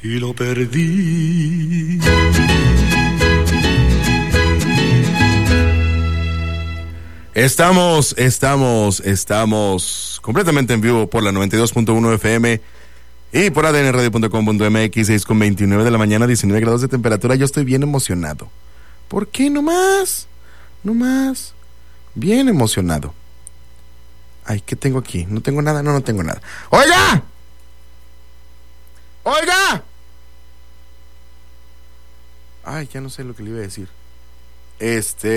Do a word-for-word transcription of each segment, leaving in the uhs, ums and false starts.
y lo perdí. Estamos, estamos, estamos completamente en vivo por la noventa y dos punto uno F M y por A D N radio punto com punto M X, seis con veintinueve de la mañana, diecinueve grados de temperatura. Yo estoy bien emocionado. ¿Por qué? No más, no más. Bien emocionado. Ay, ¿qué tengo aquí? No tengo nada, no, no tengo nada. ¡Oiga! ¡Oiga! Ay, ya no sé lo que le iba a decir. Este...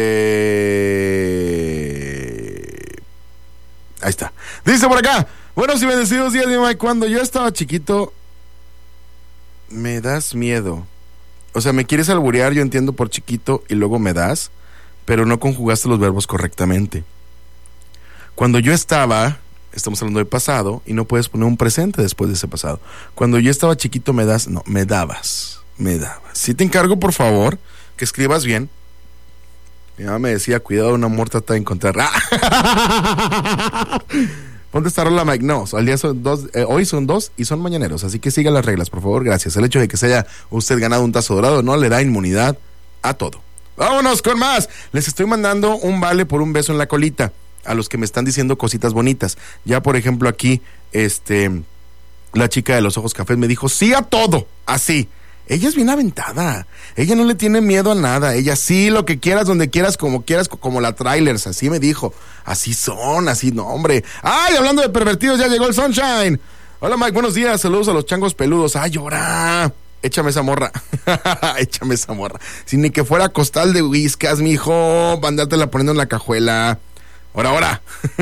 Ahí está. Dice por acá: buenos y bendecidos días, mi Mike. Cuando yo estaba chiquito, me das miedo. O sea, me quieres alburear, yo entiendo, por chiquito, y luego me das, pero no conjugaste los verbos correctamente. Cuando yo estaba, estamos hablando de pasado, y no puedes poner un presente después de ese pasado. Cuando yo estaba chiquito, me das, no, me dabas, me dabas. Si te encargo, por favor, que escribas bien. Mi mamá me decía, cuidado, una muerta trata de encontrar. ¡Ah! Ponte esta rola, Mike. No, al día son dos, eh, hoy son dos y son mañaneros, así que siga las reglas, por favor, gracias. El hecho de que se haya usted ganado un tazo dorado no le da inmunidad a todo. Vámonos con más. Les estoy mandando un vale por un beso en la colita a los que me están diciendo cositas bonitas. Ya, por ejemplo, aquí, este, la chica de los ojos cafés me dijo sí a todo, así. Ella es bien aventada, ella no le tiene miedo a nada, ella sí, lo que quieras, donde quieras, como quieras, como la Trailers, así me dijo, así son, así, no, hombre. Ay, hablando de pervertidos, ya llegó el Sunshine. Hola, Mike, buenos días, saludos a los changos peludos. Ay, llora, échame esa morra, échame esa morra, si ni que fuera costal de whiskas, mijo, mandártela poniendo en la cajuela. Ahora, ahora.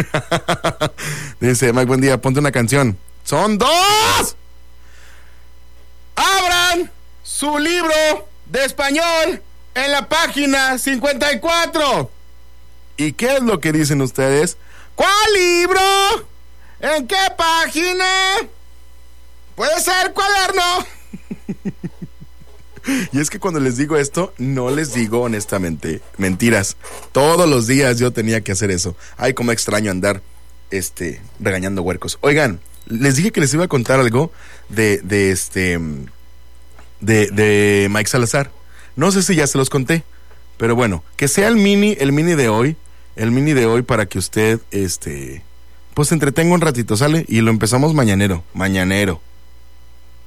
Dice Mike, buen día, ponte una canción. ¡Son dos! ¡Abran su libro de español en la página cincuenta y cuatro! ¿Y qué es lo que dicen ustedes? ¿Cuál libro? ¿En qué página? ¿Puede ser cuaderno? Y es que cuando les digo esto, no les digo honestamente mentiras. Todos los días yo tenía que hacer eso. Ay, cómo extraño andar este, regañando huercos. Oigan, les dije que les iba a contar algo de, de este... De, de Mike Salazar. No sé si ya se los conté, pero bueno, que sea el mini, el mini de hoy, el mini de hoy para que usted, este, pues se entretenga un ratito, ¿sale? Y lo empezamos mañanero, mañanero.